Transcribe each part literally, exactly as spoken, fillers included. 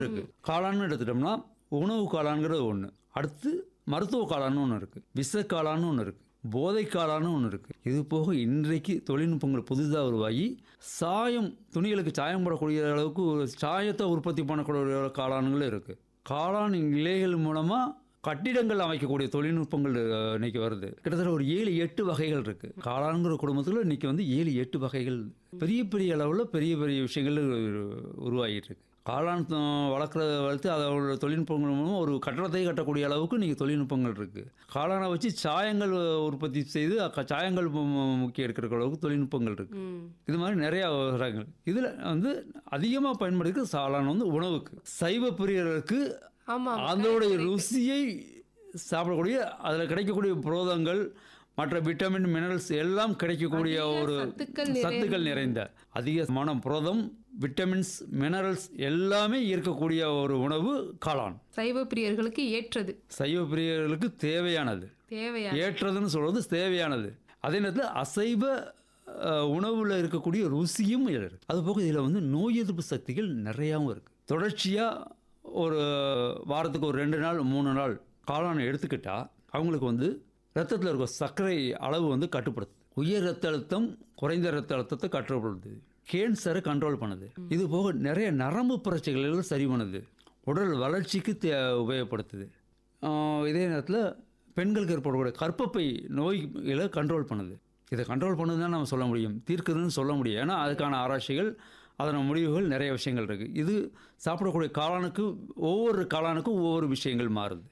இருக்கு. காளான்னு எடுத்துட்டோம்னா உணவு காளான்கிறது ஒன்று, அடுத்து மருத்துவ காளான்னு ஒன்று இருக்குது, விஷ காளான்னு ஒன்று இருக்குது, போதை காளான்னு ஒன்று இருக்குது. இது போக இன்றைக்கு தொழில்நுட்பங்கள் புதிதாக உருவாகி சாயம் துணிகளுக்கு சாயம் போடக்கூடிய அளவுக்கு ஒரு சாயத்தை உற்பத்தி பண்ணக்கூடிய காளான்களும் இருக்குது. காளான் இலைகள் மூலமாக கட்டிடங்கள் அமைக்கக்கூடிய தொழில்நுட்பங்கள் அஹ், இன்னைக்கு வருது. கிட்டத்தட்ட ஒரு ஏழு எட்டு வகைகள் இருக்குது. காளான்கிற குடும்பத்தில் இன்னைக்கு வந்து ஏழு எட்டு வகைகள் பெரிய பெரிய அளவில் பெரிய பெரிய விஷயங்கள் உரு- உருவாகிட்டு இருக்கு. காளான் த- வளர்க்குறத வளர்த்து அதோட தொழில்நுட்பங்கள் மூலம் ஒரு கட்டடத்தை கட்டக்கூடிய அளவுக்கு இன்றைக்கி தொழில்நுட்பங்கள் இருக்குது. காளானை வச்சு சாயங்கள் உற்பத்தி செய்து அக்க- சாயங்கள் மு- மு- முக்கிய எடுக்கிற அளவுக்கு தொழில்நுட்பங்கள் இருக்குது. ம். இது மாதிரி நிறையா விவசாயங்கள் இதில் வந்து அதிகமாக பயன்படுத்தி காளான் வந்து உணவுக்கு, சைவ பிரியர்களுக்கு ஆமா அதோடைய ருசியை சாப்பிடக்கூடிய அதில் கிடைக்கக்கூடிய புரோதங்கள் மற்ற விட்டமின் மினரல்ஸ் எல்லாம் கிடைக்கக்கூடிய அதிக ஒரு சத்துக்கள் நிறைந்த- சத்துக்கள் நிறைந்த அதிகமான புரதம் விட்டமின்ஸ் மினரல்ஸ் எல்லாமே இருக்கக்கூடிய ஒரு உணவு காளான். சைவ பிரியர்களுக்கு ஏற்றது, சைவ பிரியர்களுக்கு தேவையானது, தேவையா ஏற்றதுன்னு சொல்றது தேவையானது. அதே நேரத்தில் அசைவ அஹ், உணவுல இருக்கக்கூடிய ருசியும் இதில் இருக்கு. அதுபோக இதில் வந்து நோய் எதிர்ப்பு சக்திகள் நிறையாவும் இருக்கு. தொடர்ச்சியாக ஒரு வாரத்துக்கு ஒரு ரெண்டு நாள் மூணு நாள் காளானை எடுத்துக்கிட்டா அவங்களுக்கு வந்து ரத்தத்தில் இருக்க சர்க்கரை அளவு வந்து கட்டுப்படுத்துது, உயர் ரத்த அழுத்தம் குறைந்த ரத்த அழுத்தத்தை கட்டுப்படுத்துது, கேன்சரை கண்ட்ரோல் பண்ணுது. இது போக நிறைய நரம்பு பிரச்சனைகள் சரி பண்ணுது, உடல் வளர்ச்சிக்கு தே உபயோகப்படுத்துது. ஆஹ் இதே நேரத்தில் பெண்களுக்கு ஏற்படக்கூடிய கர்ப்பப்பை நோய்களை கண்ட்ரோல் பண்ணுது. இதை கண்ட்ரோல் பண்ணுது தான் நம்ம சொல்ல முடியும், தீர்க்குதுன்னு சொல்ல முடியும். ஏன்னா அதுக்கான ஆராய்ச்சிகள் அதன முடிவுகள் நிறைய விஷயங்கள் இருக்குது. இது சாப்பிடக்கூடிய காளானுக்கு ஒவ்வொரு காளானுக்கும் ஒவ்வொரு விஷயங்கள் மாறுது.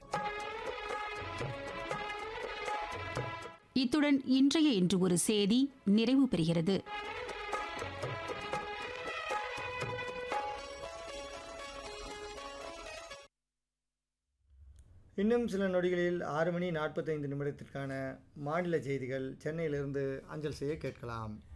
இத்துடன் இன்றைய இன்று ஒரு செய்தி நிறைவு பெறுகிறது. இன்னும் சில நொடிகளில் ஆறு மணி நாற்பத்தைந்து நிமிடத்திற்கான மாநில செய்திகள் சென்னையிலிருந்து அஞ்சல் செய்ய கேட்கலாம்.